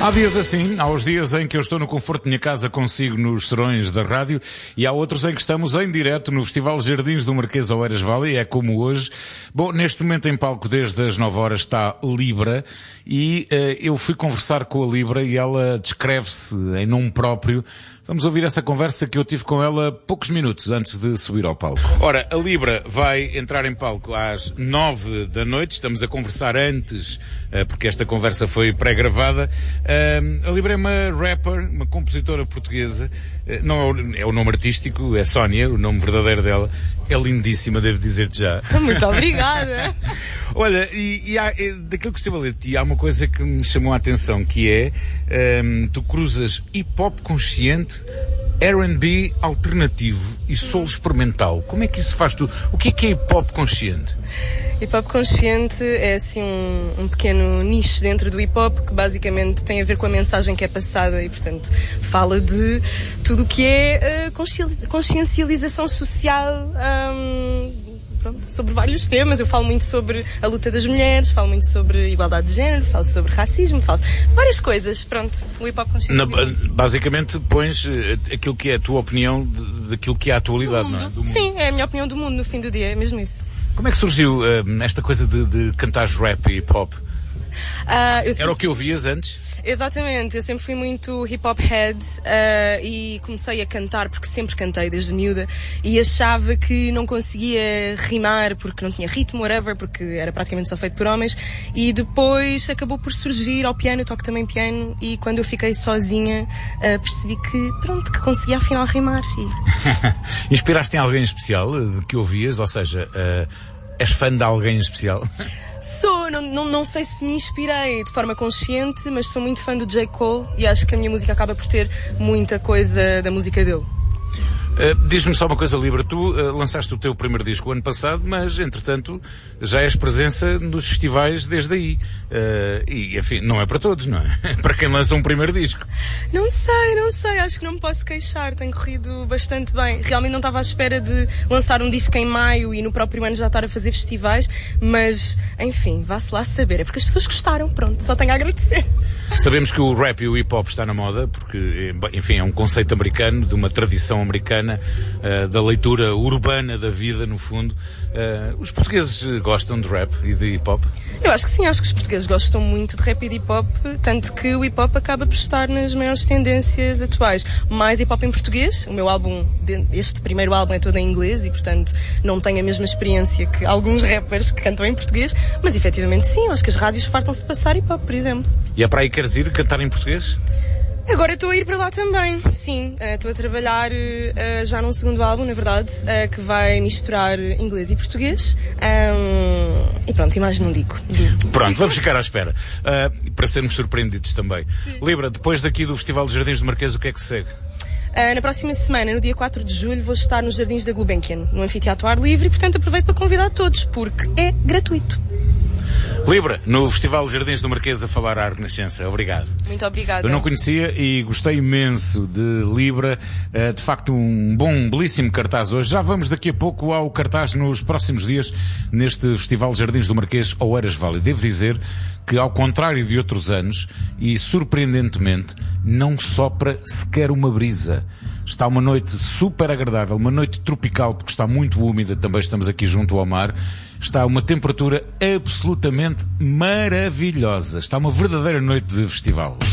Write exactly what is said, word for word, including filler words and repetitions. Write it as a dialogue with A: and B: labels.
A: Há dias assim, há os dias em que eu estou no conforto da minha casa consigo nos serões da rádio e há outros em que estamos em direto no Festival Jardins do Marquês Oeiras Valley, é como hoje. Bom, neste momento em palco desde as nove horas está Libra e uh, eu fui conversar com a Libra e ela descreve-se em nome próprio. Vamos ouvir essa conversa que eu tive com ela poucos minutos antes de subir ao palco. Ora, a Libra vai entrar em palco às nove da noite. Estamos a conversar antes, porque esta conversa foi pré-gravada. A Libra é uma rapper, uma compositora portuguesa. Não é o nome artístico, é Sónia, o nome verdadeiro dela. É lindíssima, devo dizer-te já.
B: Muito obrigada.
A: Olha, e, e há, daquilo que estive a ler de ti, há uma coisa que me chamou a atenção, que é, um, tu cruzas hip-hop consciente, R and B alternativo e soul experimental. Como é que isso faz tu? O que é que é hip-hop consciente?
B: Hip-hop consciente é assim um, um pequeno nicho dentro do hip-hop que basicamente tem a ver com a mensagem que é passada e, portanto, fala de tudo o que é uh, consciencialização social, um, pronto, sobre vários temas. Eu falo muito sobre a luta das mulheres, falo muito sobre igualdade de género, falo sobre racismo, falo de várias coisas. Pronto, o hip-hop consciente. Na,
A: basicamente pões aquilo que é a tua opinião daquilo que é a atualidade, não é? Do mundo.
B: Sim, é a minha opinião do mundo no fim do dia, é mesmo isso.
A: Como é que surgiu uh, esta coisa de, de cantares rap e hip-hop? Uh, sempre... Era o que ouvias antes?
B: Exatamente, eu sempre fui muito hip-hop head uh, e comecei a cantar porque sempre cantei desde miúda e achava que não conseguia rimar porque não tinha ritmo, whatever, porque era praticamente só feito por homens, e depois acabou por surgir ao piano. Eu toco também piano e quando eu fiquei sozinha uh, percebi que pronto, que conseguia afinal rimar.
A: E... Inspiraste em alguém especial que ouvias, ou seja, uh, és fã de alguém especial?
B: Sou, não, não, não sei se me inspirei de forma consciente, mas sou muito fã do J. Cole e acho que a minha música acaba por ter muita coisa da música dele.
A: Uh, diz-me só uma coisa, Libra, tu uh, lançaste o teu primeiro disco o ano passado, mas entretanto já és presença nos festivais desde aí, uh, e enfim, não é para todos, não é? Para quem lança um primeiro disco.
B: Não sei, não sei, acho que não me posso queixar, tem corrido bastante bem. Realmente não estava à espera de lançar um disco em maio e no próprio ano já estar a fazer festivais, mas enfim, vá-se lá saber, é porque as pessoas gostaram, pronto, só tenho a agradecer.
A: Sabemos que o rap e o hip-hop está na moda, porque, enfim, é um conceito americano, de uma tradição americana, uh, da leitura urbana da vida, no fundo. Uh, os portugueses gostam de rap e de hip-hop?
B: Eu acho que sim, acho que os portugueses gostam muito de rap e de hip-hop, tanto que o hip-hop acaba por estar nas maiores tendências atuais. Mais hip-hop em português, o meu álbum, este primeiro álbum é todo em inglês e, portanto, não tenho a mesma experiência que alguns rappers que cantam em português, mas efetivamente sim, eu acho que as rádios fartam-se de passar hip-hop, por exemplo.
A: E é para aí que queres ir cantar em português?
B: Agora estou a ir para lá também, sim. Estou uh, a trabalhar uh, já num segundo álbum, na verdade, uh, que vai misturar inglês e português. Um, e pronto, e mais não digo.
A: Pronto, vamos ficar à espera. Uh, para sermos surpreendidos também. Sim. Libra, depois daqui do Festival dos Jardins do Marquês, o que é que segue?
B: Uh, na próxima semana, no dia quatro de julho, vou estar nos Jardins da Gulbenkian, no Anfiteatro Ar Livre, e portanto aproveito para convidar todos, porque é gratuito.
A: Libra, no Festival dos Jardins do Marquês, a falar à Renascença. Obrigado.
B: Muito obrigada.
A: Eu não conhecia e gostei imenso de Libra. De facto, um bom, um belíssimo cartaz hoje. Já vamos daqui a pouco ao cartaz nos próximos dias neste Festival dos Jardins do Marquês Oeiras Valley. Devo dizer que, ao contrário de outros anos, e surpreendentemente, não sopra sequer uma brisa. Está uma noite super agradável, uma noite tropical, porque está muito úmida, também estamos aqui junto ao mar. Está uma temperatura absolutamente maravilhosa. Está uma verdadeira noite de festival.